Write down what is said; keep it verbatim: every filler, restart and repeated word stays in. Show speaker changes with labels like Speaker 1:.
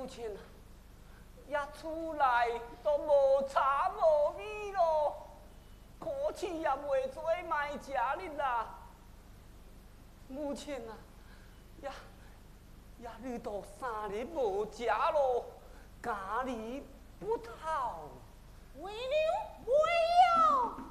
Speaker 1: 亲啊，也厝内都无茶无米咯，可气也袂做卖食哩啦。母亲啊，也也遇到三日无食咯，家里不讨。
Speaker 2: 为了为了。